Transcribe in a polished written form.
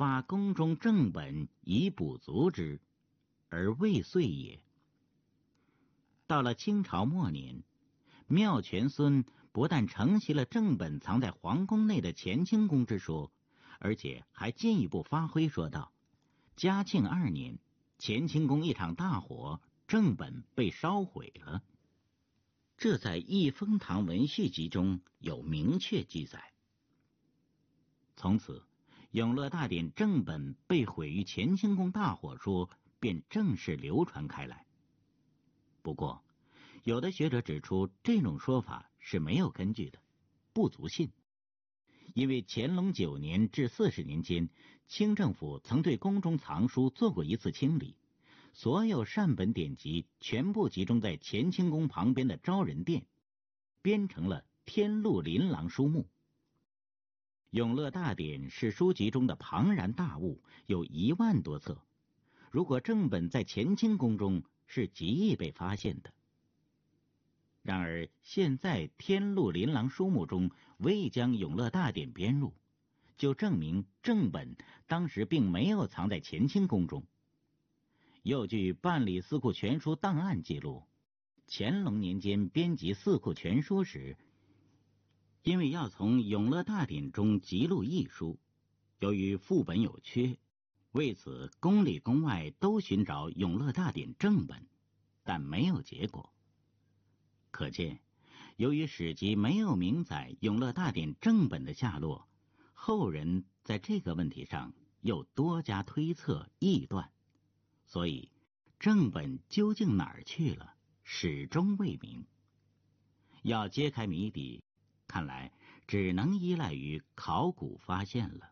发宫中正本以补足之，而未遂也。到了清朝末年，妙全孙不但承袭了正本藏在皇宫内的乾清宫之说，而且还进一步发挥，说道：嘉庆2年，乾清宫一场大火，正本被烧毁了。这在《益丰堂文序集》中有明确记载。从此，永乐大典正本被毁于乾清宫大火说便正式流传开来。不过，有的学者指出，这种说法是没有根据的，不足信。因为乾隆9年至40年间，清政府曾对宫中藏书做过一次清理，所有善本典籍全部集中在乾清宫旁边的昭仁殿，编成了天禄琳琅书目。永乐大典是书籍中的庞然大物，有1万多册，如果正本在乾清宫中，是极易被发现的。然而现在天禄琳琅书目中未将永乐大典编入，就证明正本当时并没有藏在乾清宫中。又据办理四库全书档案记录，乾隆年间编辑四库全书时，因为要从永乐大典中辑录一书，由于副本有缺，为此宫里宫外都寻找永乐大典正本，但没有结果。可见，由于史籍没有明载永乐大典正本的下落，后人在这个问题上又多加推测臆断，所以正本究竟哪儿去了，始终未明。要揭开谜底，看来只能依赖于考古发现了。